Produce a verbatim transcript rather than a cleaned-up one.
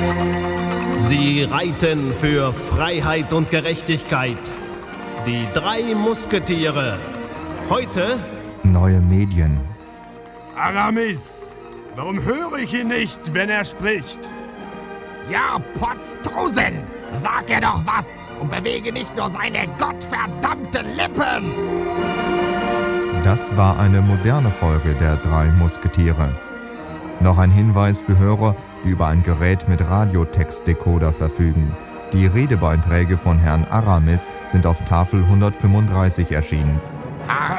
Sie reiten für Freiheit und Gerechtigkeit. Die drei Musketiere. Heute neue Medien. Aramis, warum höre ich ihn nicht, wenn er spricht? Ja, Potztausend! Sag er doch was und bewege nicht nur seine gottverdammten Lippen! Das war eine moderne Folge der drei Musketiere. Noch ein Hinweis für Hörer, die über ein Gerät mit Radiotextdecoder verfügen. Die Redebeiträge von Herrn Aramis sind auf Tafel hundertfünfunddreißig erschienen.